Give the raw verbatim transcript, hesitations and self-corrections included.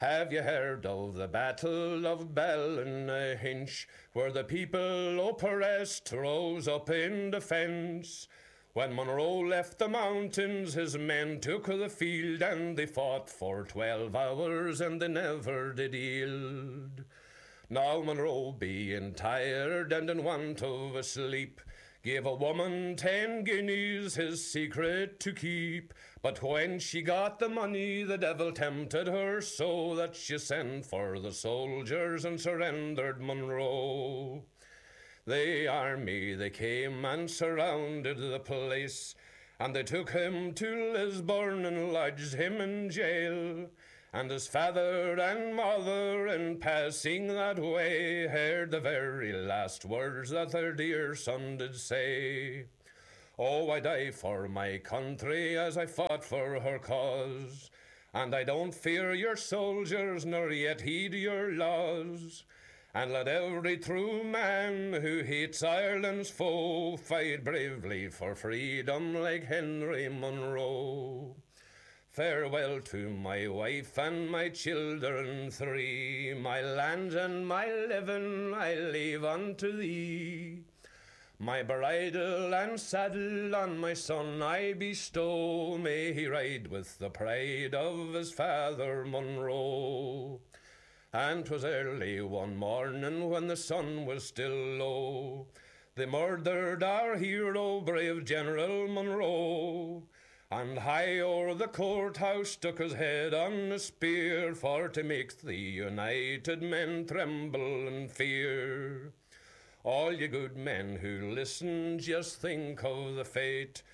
Have you heard of the Battle of Ballynahinch, where the people oppressed rose up in defence? When Monroe left the mountains, his men took the field, and they fought for twelve hours, and they never did yield. Now Monroe, being tired and in want of a sleep, gave a woman ten guineas his secret to keep. But when she got the money, the devil tempted her so that she sent for the soldiers and surrendered Monroe. The army, they came and surrounded the place, and they took him to Lisburn and lodged him in jail. And his father and mother, in passing that way, heard the very last words that their dear son did say. Oh, I die for my country as I fought for her cause, and I don't fear your soldiers, nor yet heed your laws. And let every true man who hates Ireland's foe fight bravely for freedom like Henry Monroe. Farewell to my wife and my children three, my land and my living I leave unto thee. My bridle and saddle on my son I bestow, may he ride with the pride of his father Monroe. And 'twas early one morning when the sun was still low, they murdered our hero, brave General Monroe. And high o'er the courthouse stuck his head on a spear, for to make the united men tremble in fear. All ye good men who listen, just think of the fate